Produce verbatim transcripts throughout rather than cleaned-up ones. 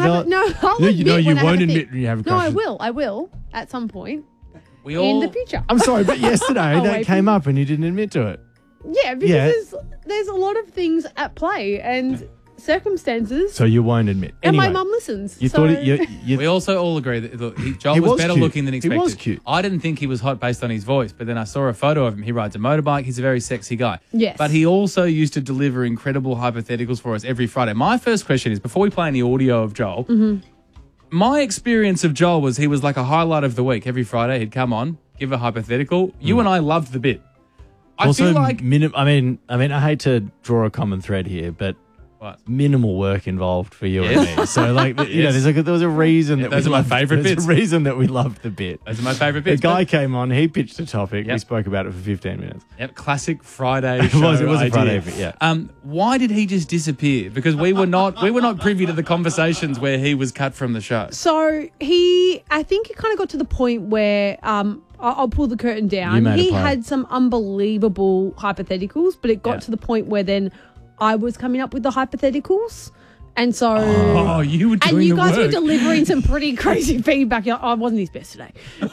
have, no, I'll no, admit you, no, you when I have won't a thing. admit when you have a No, crush. I will. I will at some point We all, in the future. I'm sorry, but yesterday Oh, that wait, came up and you didn't admit to it. Yeah, because Yeah. There's, there's a lot of things at play and circumstances. So you won't admit. and Anyway, my mum listens. You so thought it, you, you, We also all agree that look, he, Joel He was, was better cute. looking than He expected. was cute. I didn't think he was hot based on his voice, but then I saw a photo of him. He rides a motorbike. He's a very sexy guy. Yes. But he also used to deliver incredible hypotheticals for us every Friday. My first question is, before we play any audio of Joel, Mm-hmm. my experience of Joel was he was like a highlight of the week. Every Friday he'd come on, give a hypothetical. You and I loved the bit. I also, feel like... minim- I mean, I mean, I hate to draw a common thread here, but What? minimal work involved for you Yes. and me. So, like, you know, Yes. there's like a, there was a reason Yeah, that those we are my loved, favourite there's bits. a reason that we loved the bit. Those are my favourite The bits. guy but- came on, he pitched a topic, Yep. we spoke about it for fifteen minutes. Yep, classic Friday It show was- it was a idea. Friday bit, yeah. Um, why did he just disappear? Because we were not we were not privy to the conversations where he was cut from the show. So he, I think it kind of got to the point where, um, I'll, I'll pull the curtain You down. made a He play. had some unbelievable hypotheticals, but it got Yeah. to the point where then I was coming up with the hypotheticals. And so, Oh, you were doing and you the guys work. were delivering some pretty crazy feedback. You're like, oh, I wasn't his best today.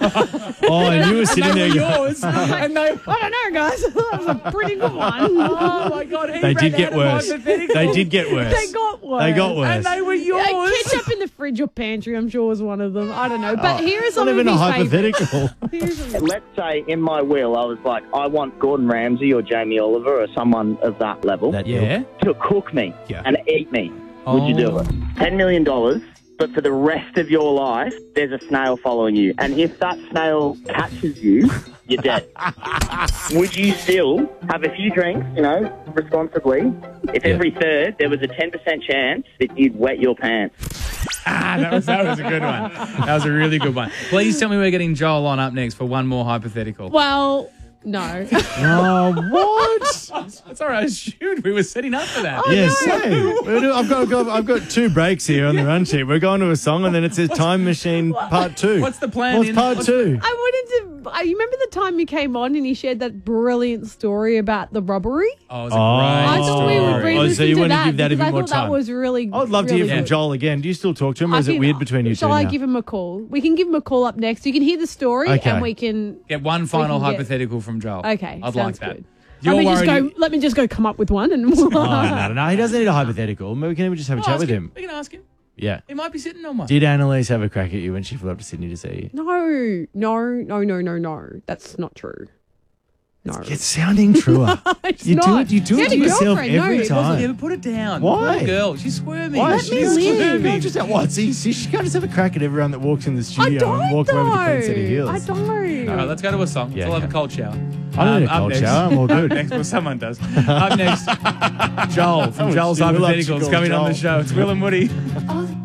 Oh, and you were sitting there. They were going- yours. and they, I don't know, guys. That was a pretty good one. oh my god, he They ran did get out of worse. hypotheticals. They did get worse. They got worse. They got worse. And they were yours. Yeah, ketchup in the fridge or pantry, I'm sure, was one of them. I don't know. But here are Not some of even his a favourites. hypothetical. Here's some- Let's say in my will, I was like, I want Gordon Ramsay or Jamie Oliver or someone of that level That Yeah. to cook me Yeah. and eat me. Would you do it? ten million dollars, but for the rest of your life, there's a snail following you. And if that snail catches you, you're dead. Would you still have a few drinks, you know, responsibly, if Yeah. every third there was a ten percent chance that you'd wet your pants? Ah, that was that was a good one. That was a really good one. Please tell me we're getting Joel on up next for one more hypothetical. Well, no. Oh, what? That's all right. I assumed we were setting up for that. Yes, same. I've got, I've got I've got two breaks here on the run sheet. We're going to a song and then it says Time Machine Part Two. What's the plan What's in- Part what's- Two? I wanted to. I you remember the time you came on and you shared that brilliant story about the robbery? Oh, it was a Oh. great I thought we would story. re Oh, listen so you to want to that give that a because bit I more thought time? that was really. I'd love to really hear from good. Joel again. Do you still talk to him, or I is it can- weird between you Shall two I now? give him a call? We can give him a call up next. You can hear the story Okay. and we can. Get one final can get- hypothetical from Joel. Okay, I'd sounds like that. good. You're let me just worried. go. Let me just go come up with one and. Oh, no, no, no. He doesn't need a hypothetical. Maybe we can even just have a Oh, chat ask with him. We can ask him. Yeah. He might be sitting on one. Did Annalise have a crack at you when she flew up to Sydney to see you? No, no, no, no, no, no. That's not true. No, It's sounding truer. it's You do not. it. You do She it had to a yourself girlfriend. No, every it wasn't. time. Yeah, but put it down. Why? Poor girl. She's squirming. Why? Let me She's live. squirming. Don't Just what? See, see, she can't just have a crack at everyone that walks in the I studio don't and walk though. away with a clean set of heels. I don't. All right, let's go to a song. Yeah, we'll have okay. a cold shower. I don't need a up cold next- shower. I'm all good. Up next, well, someone does. Up next, Joel from Oh, Joel's she loves to Hypotheticals call coming on the Joel. show. It's Will and Woody.